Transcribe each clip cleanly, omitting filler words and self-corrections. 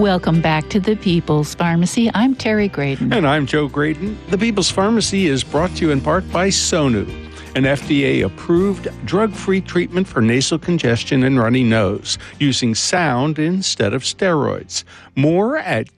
Welcome back to the People's Pharmacy. I'm Terry Graydon. And I'm Joe Graydon. The People's Pharmacy is brought to you in part by Sonu, an FDA-approved drug-free treatment for nasal congestion and runny nose, using sound instead of steroids. More at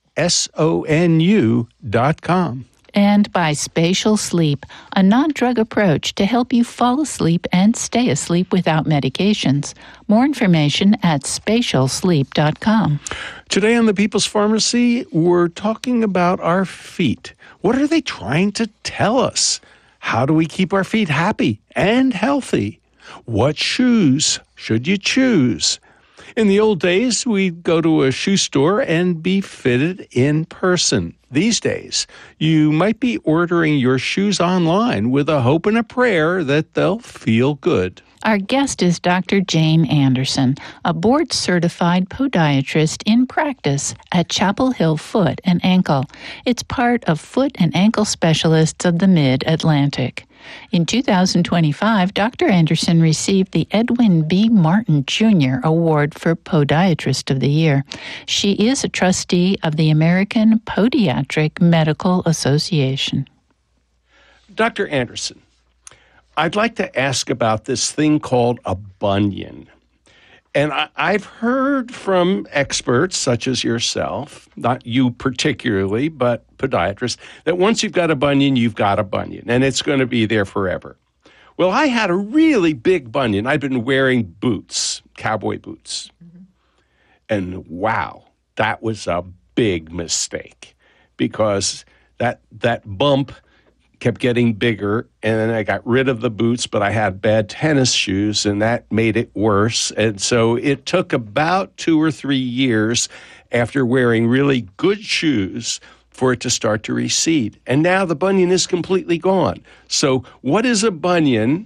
getsonu.com. And by Spatial Sleep, a non-drug approach to help you fall asleep and stay asleep without medications. More information at spatialsleep.com. Today on the People's Pharmacy, we're talking about our feet. What are they trying to tell us? How do we keep our feet happy and healthy? What shoes should you choose? In the old days, we'd go to a shoe store and be fitted in person. These days, you might be ordering your shoes online with a hope and a prayer that they'll feel good. Our guest is Dr. Jane Anderson, a board-certified podiatrist in practice at Chapel Hill Foot and Ankle. It's part of Foot and Ankle Specialists of the Mid-Atlantic. In 2025, Dr. Anderson received the Edwin B. Martin Jr. Award for Podiatrist of the Year. She is a trustee of the American Podiatric Medical Association. Dr. Anderson, I'd like to ask about this thing called a bunion. And I've heard from experts such as yourself, not you particularly, but podiatrists, that once you've got a bunion, you've got a bunion, and it's going to be there forever. Well, I had a really big bunion. I'd been wearing boots, cowboy boots. Mm-hmm. And wow, that was a big mistake because that bump kept getting bigger, and then I got rid of the boots, but I had bad tennis shoes, and that made it worse. And so it took about 2 or 3 years after wearing really good shoes for it to start to recede. And now the bunion is completely gone. So what is a bunion,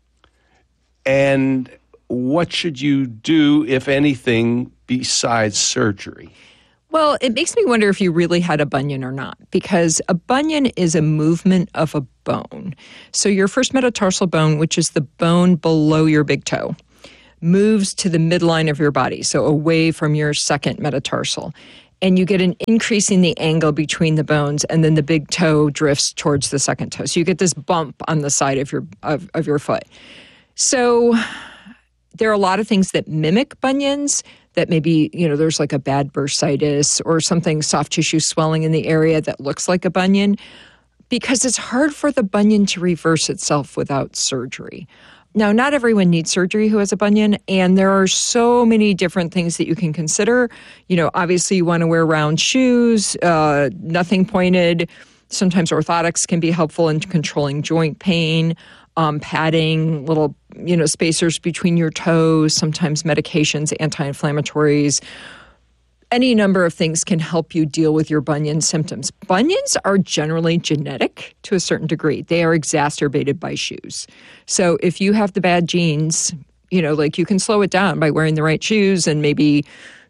and what should you do, if anything, besides surgery? Well, it makes me wonder if you really had a bunion or not, because a bunion is a movement of a bone. So your first metatarsal bone, which is the bone below your big toe, moves to the midline of your body, so away from your second metatarsal. And you get an increase in the angle between the bones, and then the big toe drifts towards the second toe. So you get this bump on the side of your foot. So there are a lot of things that mimic bunions, that maybe, there's like a bad bursitis or something, soft tissue swelling in the area that looks like a bunion, because it's hard for the bunion to reverse itself without surgery. Now, not everyone needs surgery who has a bunion, and there are so many different things that you can consider. Obviously you want to wear round shoes, nothing pointed. Sometimes orthotics can be helpful in controlling joint pain. Padding, little, spacers between your toes, sometimes medications, anti-inflammatories. Any number of things can help you deal with your bunion symptoms. Bunions are generally genetic to a certain degree. They are exacerbated by shoes. So if you have the bad genes, you can slow it down by wearing the right shoes and maybe,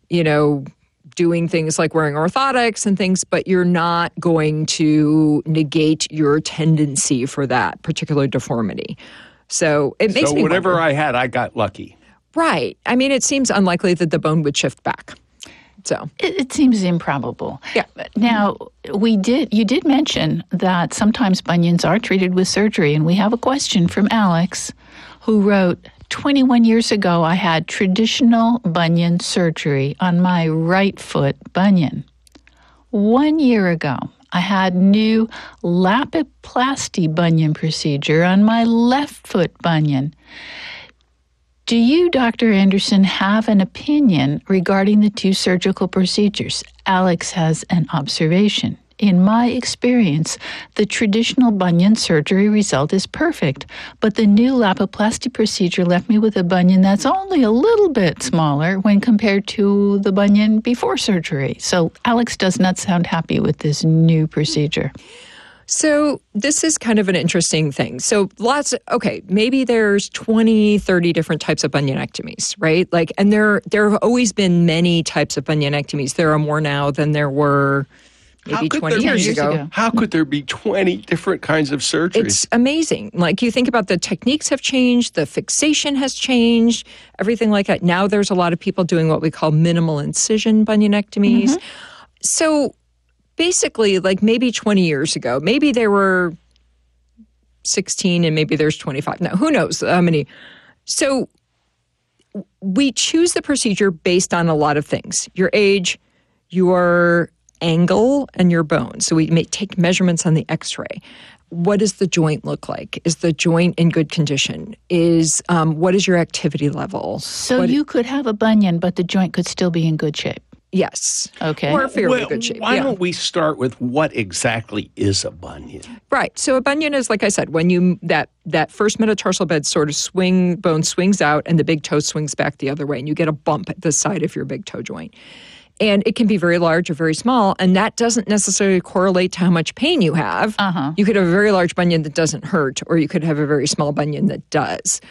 doing things like wearing orthotics and things, but you're not going to negate your tendency for that particular deformity. So it makes me So whatever wonder. I had, I got lucky. Right. I mean, it seems unlikely that the bone would shift back. So it seems improbable. Yeah. Now, you did mention that sometimes bunions are treated with surgery, and we have a question from Alex, who wrote, 21 years ago, I had traditional bunion surgery on my right foot bunion. 1 year ago, I had new Lapiplasty bunion procedure on my left foot bunion. Do you, Dr. Anderson, have an opinion regarding the two surgical procedures? Alex has an observation. In my experience, the traditional bunion surgery result is perfect, but the new Lapiplasty procedure left me with a bunion that's only a little bit smaller when compared to the bunion before surgery. So Alex does not sound happy with this new procedure. So this is kind of an interesting thing. So maybe there's 20, 30 different types of bunionectomies, right? And there have always been many types of bunionectomies. There are more now than there were maybe 20 years ago. How could there be 20 different kinds of surgeries? It's amazing. Like, you think about the techniques have changed, the fixation has changed, everything like that. Now there's a lot of people doing what we call minimal incision bunionectomies. So basically, like maybe 20 years ago, maybe there were 16 and maybe there's 25. Now, who knows how many? So we choose the procedure based on a lot of things: your age, your angle, and your bone. So we may take measurements on the x-ray. What does the joint look like? Is the joint in good condition? What is your activity level? So you could have a bunion, but the joint could still be in good shape. Yes. Okay. Or fairly good shape. Why don't we start with what exactly is a bunion? Right. So a bunion is, like I said, when you that first metatarsal bed sort of bone swings out and the big toe swings back the other way, and you get a bump at the side of your big toe joint. And it can be very large or very small, and that doesn't necessarily correlate to how much pain you have. You could have a very large bunion that doesn't hurt, or you could have a very small bunion that does.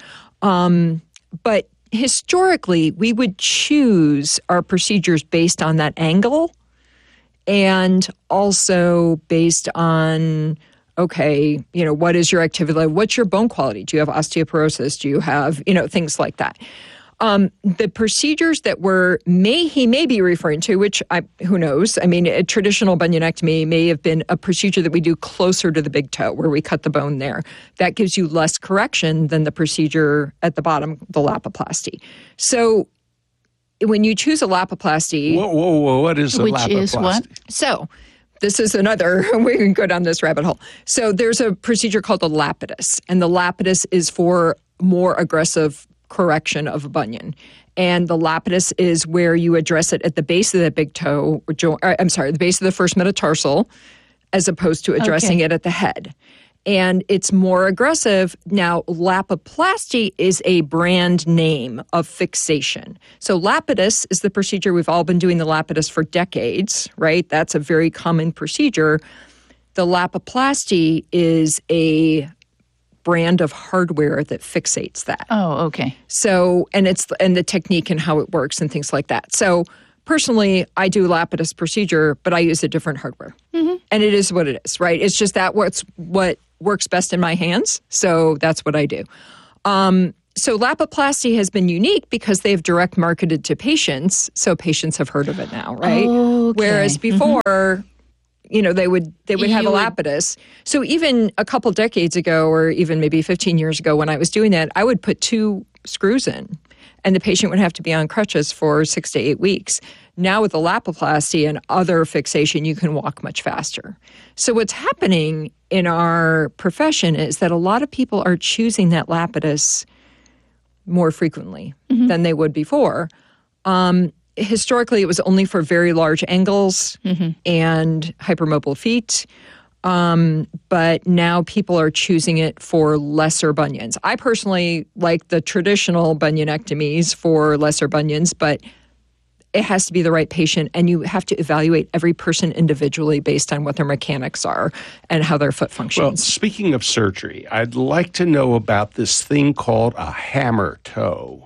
But historically, we would choose our procedures based on that angle and also based on, okay, what is your activity level? What's your bone quality? Do you have osteoporosis? Do you have, things like that? The procedures that he may be referring to, which who knows? I mean, a traditional bunionectomy may have been a procedure that we do closer to the big toe, where we cut the bone there. That gives you less correction than the procedure at the bottom, the Lapiplasty. So when you choose a Lapiplasty, whoa, what is a Lapiplasty? Which is what? So this is another, we can go down this rabbit hole. So there's a procedure called the Lapidus, and the Lapidus is for more aggressive correction of a bunion. And the Lapidus is where you address it at the base of the big toe, the base of the first metatarsal, as opposed to addressing it at the head. And it's more aggressive. Now, Lapiplasty is a brand name of fixation. So Lapidus is the procedure. We've all been doing the Lapidus for decades, right? That's a very common procedure. The Lapiplasty is a brand of hardware that fixates that. Oh, okay. So, and the technique and how it works and things like that. So personally, I do Lapidus procedure, but I use a different hardware. And it is what it is, right? It's just that what works best in my hands. So that's what I do. So Lapiplasty has been unique because they've direct marketed to patients. So patients have heard of it now, right? Okay. Whereas before, they would have a Lapidus. So even a couple decades ago, or even maybe 15 years ago when I was doing that, I would put 2 screws in, and the patient would have to be on crutches for 6 to 8 weeks. Now with the Lapiplasty and other fixation, you can walk much faster. So what's happening in our profession is that a lot of people are choosing that Lapidus more frequently than they would before. Historically, it was only for very large angles and hypermobile feet. But now people are choosing it for lesser bunions. I personally like the traditional bunionectomies for lesser bunions, but it has to be the right patient, and you have to evaluate every person individually based on what their mechanics are and how their foot functions. Well, speaking of surgery, I'd like to know about this thing called a hammer toe.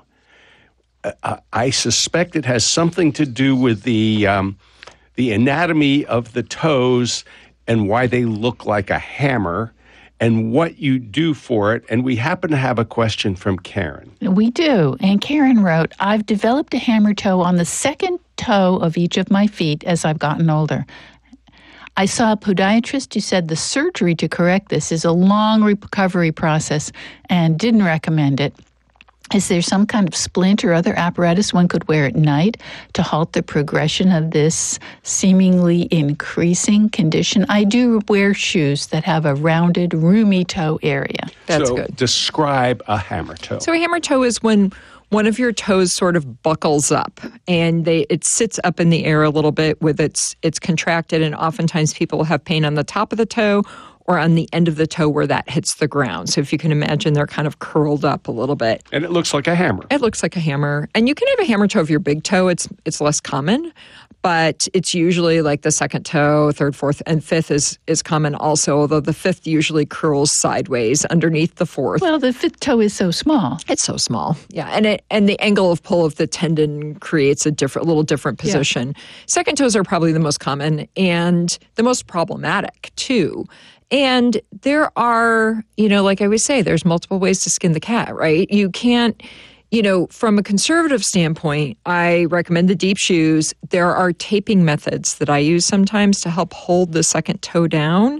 I suspect it has something to do with the anatomy of the toes and why they look like a hammer and what you do for it. And we happen to have a question from Karen. We do. And Karen wrote, I've developed a hammer toe on the second toe of each of my feet as I've gotten older. I saw a podiatrist who said the surgery to correct this is a long recovery process and didn't recommend it. Is there some kind of splint or other apparatus one could wear at night to halt the progression of this seemingly increasing condition? I do wear shoes that have a rounded, roomy toe area. That's so good. Describe a hammer toe. So a hammer toe is when one of your toes sort of buckles up and it sits up in the air a little bit with it's contracted, and oftentimes people will have pain on the top of the toe or on the end of the toe where that hits the ground. So if you can imagine, they're kind of curled up a little bit. And it looks like a hammer. It looks like a hammer. And you can have a hammer toe of your big toe. It's less common. but it's usually like the second toe, third, fourth, and fifth is common also, although the fifth usually curls sideways underneath the fourth. Well, the fifth toe is so small. It's so small. Yeah. And the angle of pull of the tendon creates a little different position. Yeah. Second toes are probably the most common and the most problematic too. And there are, like I always say, there's multiple ways to skin the cat, right? You can't, from a conservative standpoint, I recommend the deep shoes. There are taping methods that I use sometimes to help hold the second toe down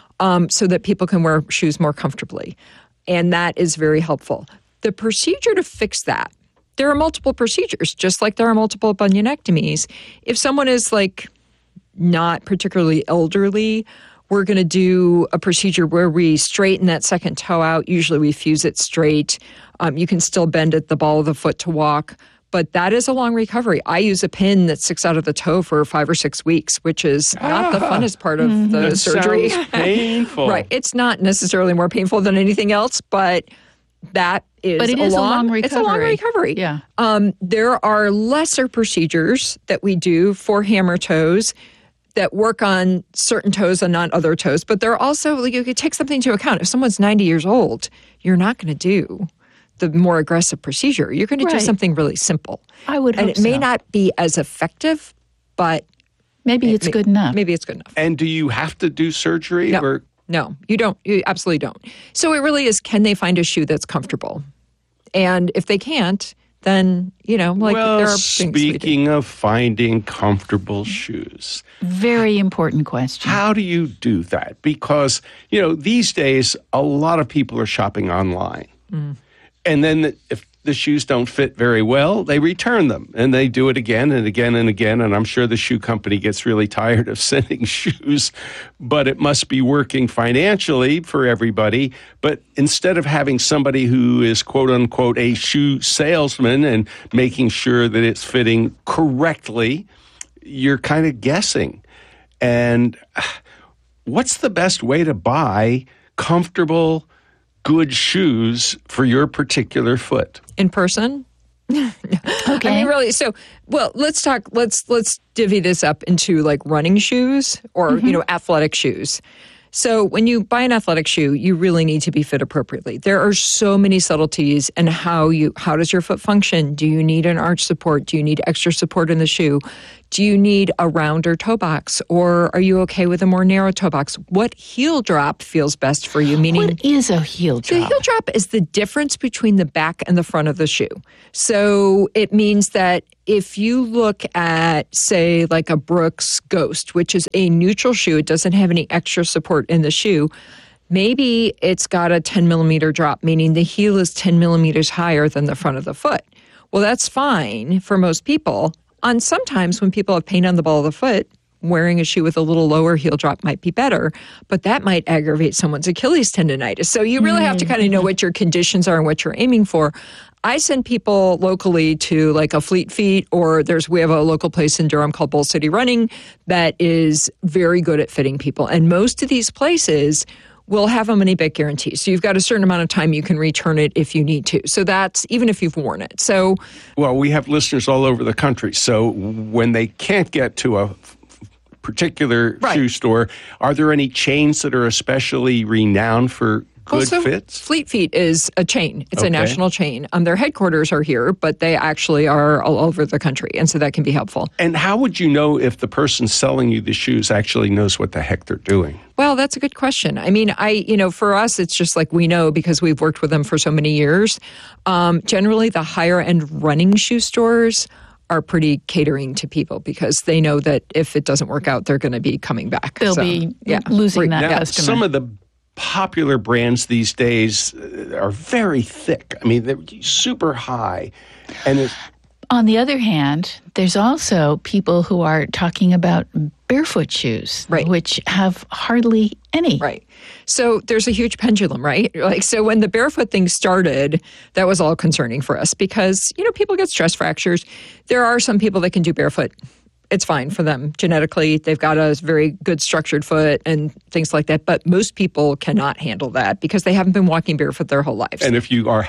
so that people can wear shoes more comfortably. And that is very helpful. The procedure to fix that, there are multiple procedures, just like there are multiple bunionectomies. If someone is like not particularly elderly, we're going to do a procedure where we straighten that second toe out. Usually we fuse it straight. You can still bend at the ball of the foot to walk, but that is a long recovery. I use a pin that sticks out of the toe for 5 or 6 weeks, which is not the funnest part of the that surgery. Sounds painful. Right. It's not necessarily more painful than anything else, but that is a long recovery. It's a long recovery. Yeah. There are lesser procedures that we do for hammer toes that work on certain toes and not other toes. But there are also, you could take something into account. If someone's 90 years old, you're not going to do the more aggressive procedure. You're going to do something really simple. I would hope so. And it may not be as effective, but maybe it's good enough. Maybe it's good enough. And do you have to do surgery? No, you don't. You absolutely don't. So it really is, can they find a shoe that's comfortable? And if they can't, then, there are things speaking of finding comfortable shoes. Very important question. How do you do that? Because, these days, a lot of people are shopping online. And then if the shoes don't fit very well, they return them. And they do it again and again and again. And I'm sure the shoe company gets really tired of sending shoes, but it must be working financially for everybody. But instead of having somebody who is, quote unquote, a shoe salesman and making sure that it's fitting correctly, you're kind of guessing. And what's the best way to buy comfortable, good shoes for your particular foot? In person? Okay. I mean, really, let's divvy this up into like running shoes or, athletic shoes. So when you buy an athletic shoe, you really need to be fit appropriately. There are so many subtleties in how does your foot function? Do you need an arch support? Do you need extra support in the shoe? Do you need a rounder toe box, or are you okay with a more narrow toe box? What heel drop feels best for you? Meaning, what is a heel drop? The heel drop is the difference between the back and the front of the shoe. So it means that if you look at, say, like a Brooks Ghost, which is a neutral shoe, it doesn't have any extra support in the shoe, maybe it's got a 10 millimeter drop, meaning the heel is 10 millimeters higher than the front of the foot. Well, that's fine for most people. On sometimes when people have pain on the ball of the foot, wearing a shoe with a little lower heel drop might be better, but that might aggravate someone's Achilles tendonitis. So you really have to kind of know what your conditions are and what you're aiming for. I send people locally to like a Fleet Feet, or we have a local place in Durham called Bull City Running that is very good at fitting people. And most of these places will have a money-back guarantee. So you've got a certain amount of time you can return it if you need to. So that's even if you've worn it. So, well, we have listeners all over the country. So when they can't get to a particular shoe store, are there any chains that are especially renowned for good fits? Fleet Feet is a chain. It's a national chain. Their headquarters are here, but they actually are all over the country, and so that can be helpful. And how would you know if the person selling you the shoes actually knows what the heck they're doing? Well, that's a good question. I mean, for us, it's just like we know because we've worked with them for so many years. Generally, the higher-end running shoe stores are pretty catering to people because they know that if it doesn't work out, they're going to be coming back. They'll be losing that customer. Some of the popular brands these days are very thick. I mean, they're super high. And on the other hand, there's also people who are talking about barefoot shoes, which have hardly any. Right. So there's a huge pendulum, right? So when the barefoot thing started, that was all concerning for us because, people get stress fractures. There are some people that can do barefoot. It's fine for them genetically. They've got a very good structured foot and things like that. But most people cannot handle that because they haven't been walking barefoot their whole lives. And if you are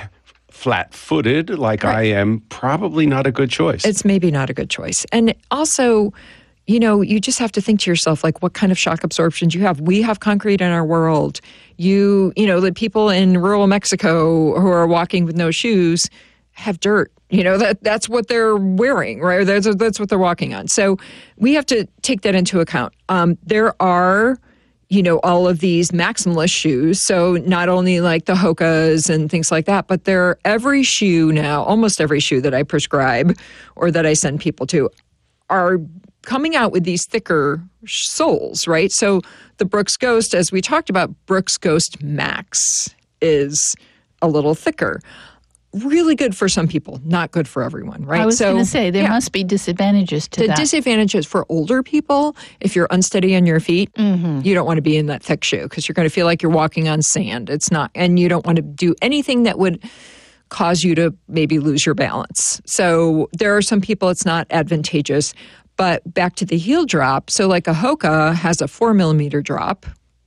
flat-footed like I am, probably not a good choice. It's maybe not a good choice. And also, you just have to think to yourself, like, what kind of shock absorption do you have? We have concrete in our world. The people in rural Mexico who are walking with no shoes have dirt. That's what they're wearing, right? That's what they're walking on. So we have to take that into account. There are, all of these maximalist shoes. So not only like the Hokas and things like that, but every shoe now, almost every shoe that I prescribe or that I send people to are coming out with these thicker soles, right? So the Brooks Ghost, as we talked about, Brooks Ghost Max is a little thicker. Really good for some people, not good for everyone, right? I was going to say, there must be disadvantages to that. The disadvantages for older people, if you're unsteady on your feet, you don't want to be in that thick shoe because you're going to feel like you're walking on sand. It's not, and you don't want to do anything that would cause you to maybe lose your balance. So there are some people it's not advantageous. But back to the heel drop, so like a Hoka has a 4 millimeter drop,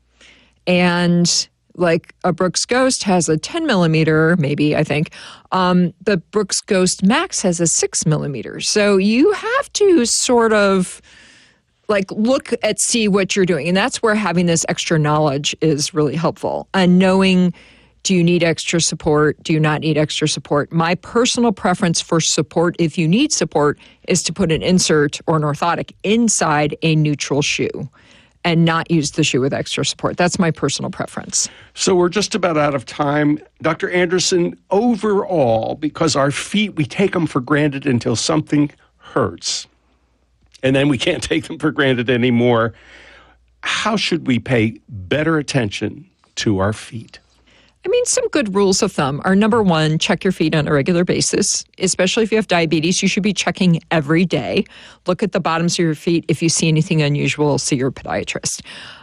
and like a Brooks Ghost has a 10 millimeter, maybe, I think. The Brooks Ghost Max has a 6 millimeter. So you have to sort of like see what you're doing. And that's where having this extra knowledge is really helpful. And knowing, do you need extra support? Do you not need extra support? My personal preference for support, if you need support, is to put an insert or an orthotic inside a neutral shoe and not use the shoe with extra support. That's my personal preference. So we're just about out of time. Dr. Anderson, overall, because our feet, we take them for granted until something hurts. And then we can't take them for granted anymore. How should we pay better attention to our feet? I mean, some good rules of thumb are, number one, check your feet on a regular basis. Especially if you have diabetes, you should be checking every day. Look at the bottoms of your feet. If you see anything unusual, see your podiatrist.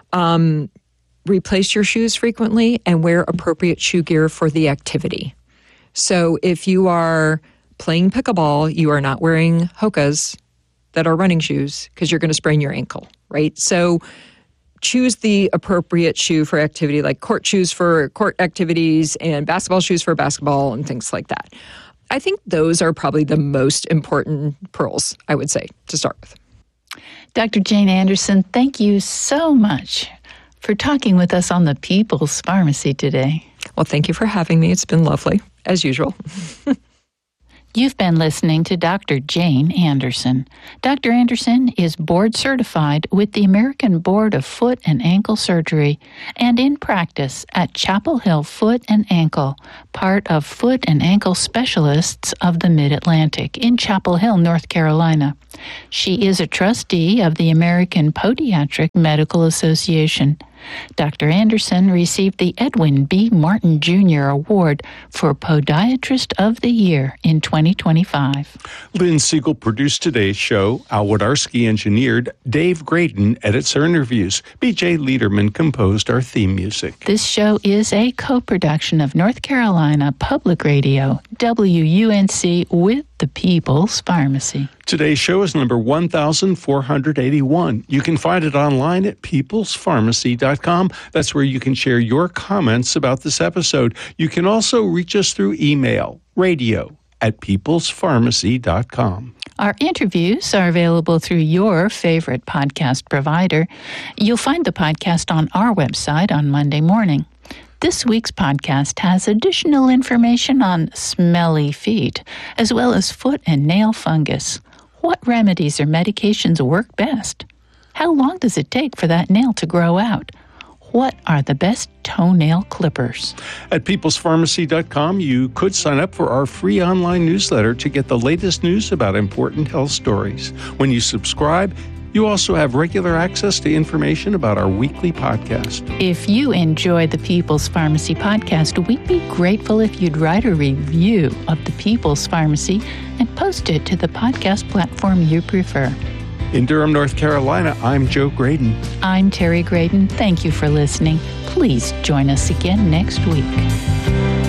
Replace your shoes frequently and wear appropriate shoe gear for the activity. So if you are playing pickleball, you are not wearing Hokas that are running shoes because you're going to sprain your ankle, right? So choose the appropriate shoe for activity, like court shoes for court activities and basketball shoes for basketball and things like that. I think those are probably the most important pearls, I would say, to start with. Dr. Jane Anderson, thank you so much for talking with us on the People's Pharmacy today. Well, thank you for having me. It's been lovely, as usual. You've been listening to Dr. Jane Anderson. Dr. Anderson is board certified with the American Board of Foot and Ankle Surgery and in practice at Chapel Hill Foot and Ankle, part of Foot and Ankle Specialists of the Mid-Atlantic in Chapel Hill, North Carolina. She is a trustee of the American Podiatric Medical Association. Dr. Anderson received the Edwin B. Martin Jr. Award for Podiatrist of the Year in 2025. Lynn Siegel produced today's show. Al Wodarski engineered. Dave Graydon edits our interviews. B.J. Liederman composed our theme music. This show is a co-production of North Carolina Public Radio, WUNC, with the People's Pharmacy. Today's show is number 1481. You can find it online at peoplespharmacy.com. That's where you can share your comments about this episode. You can also reach us through email, radio@peoplespharmacy.com. Our interviews are available through your favorite podcast provider. You'll find the podcast on our website on Monday morning. This week's podcast has additional information on smelly feet, as well as foot and nail fungus. What remedies or medications work best? How long does it take for that nail to grow out? What are the best toenail clippers? At peoplespharmacy.com, you could sign up for our free online newsletter to get the latest news about important health stories. When you subscribe, you also have regular access to information about our weekly podcast. If you enjoy the People's Pharmacy podcast, we'd be grateful if you'd write a review of the People's Pharmacy and post it to the podcast platform you prefer. In Durham, North Carolina, I'm Joe Graydon. I'm Terry Graydon. Thank you for listening. Please join us again next week.